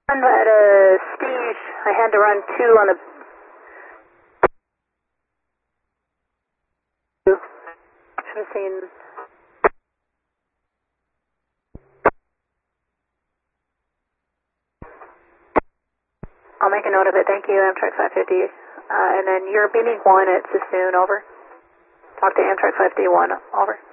At Steve, I had to run 2 on the... Should have seen... I'll make a note of it. Thank you, Amtrak 550. And then you're beaming 1 at Sassoon, over. Talk to Amtrak 551, over.